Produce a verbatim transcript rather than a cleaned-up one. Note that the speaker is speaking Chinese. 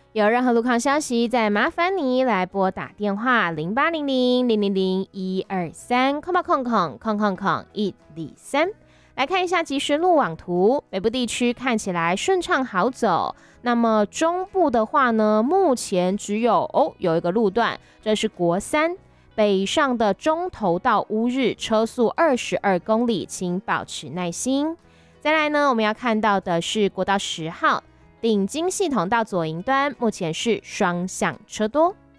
有任何路况消息，再麻烦你来拨打电话零八零零零零零一二三空八空空空空空一里三。来看一下即时路网图，北部地区看起来顺畅好走，那么中部的话呢，目前只有哦有一个路段，这是国三北上的中投到乌日，车速二十二公里，请保持耐心。再来呢，我们要看到的是国道十号顶金系统到左营端，目前是双向车多。